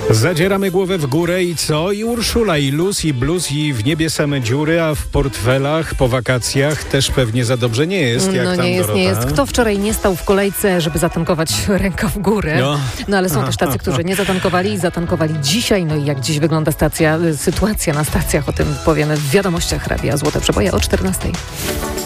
Zadzieramy głowę w górę i co? I Urszula, i luz, i blues, i w niebie same dziury, a w portfelach po wakacjach też pewnie za dobrze nie jest, jak tam Dorota. Nie jest. Kto wczoraj nie stał w kolejce, żeby zatankować ręka w górę? No ale są też tacy, którzy nie zatankowali i zatankowali dzisiaj. No i jak dziś wygląda sytuacja na stacjach, o tym powiemy w wiadomościach Radia Złote Przeboje o 14:00.